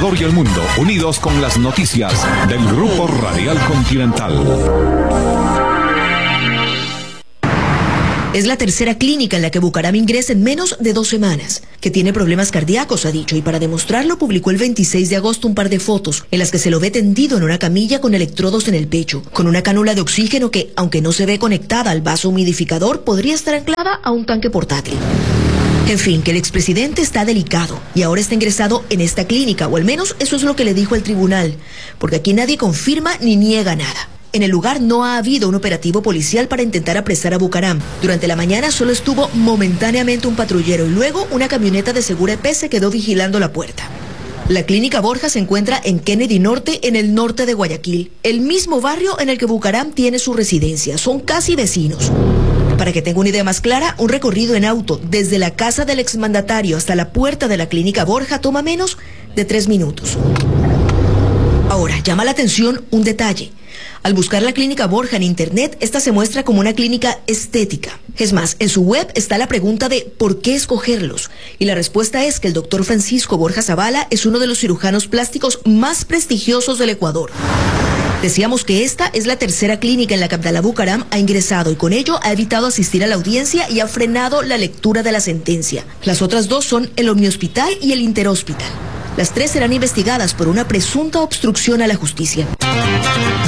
Ecuador y el mundo, unidos con las noticias del Grupo Radial Continental. Es la tercera clínica en la que Bucaram ingresa en menos de 2 semanas, que tiene problemas cardíacos, ha dicho, y para demostrarlo publicó el 26 de agosto un par de fotos en las que se lo ve tendido en una camilla con electrodos en el pecho, con una cánula de oxígeno que, aunque no se ve conectada al vaso humidificador, podría estar anclada a un tanque portátil. En fin, que el expresidente está delicado y ahora está ingresado en esta clínica, o al menos eso es lo que le dijo el tribunal, porque aquí nadie confirma ni niega nada. En el lugar no ha habido un operativo policial para intentar apresar a Bucaram. Durante la mañana solo estuvo momentáneamente un patrullero y luego una camioneta de Segura EP se quedó vigilando la puerta. La clínica Borja se encuentra en Kennedy Norte, en el norte de Guayaquil, el mismo barrio en el que Bucaram tiene su residencia. Son casi vecinos. Para que tenga una idea más clara, un recorrido en auto desde la casa del exmandatario hasta la puerta de la clínica Borja toma menos de 3 minutos. Ahora, llama la atención un detalle. Al buscar la clínica Borja en internet, esta se muestra como una clínica estética. Es más, en su web está la pregunta de ¿por qué escogerlos? Y la respuesta es que el doctor Francisco Borja Zavala es uno de los cirujanos plásticos más prestigiosos del Ecuador. Decíamos que esta es la tercera clínica en la que Abdalá Bucaram ha ingresado y con ello ha evitado asistir a la audiencia y ha frenado la lectura de la sentencia. Las otras 2 son el Omnihospital y el Interhospital. Las 3 serán investigadas por una presunta obstrucción a la justicia.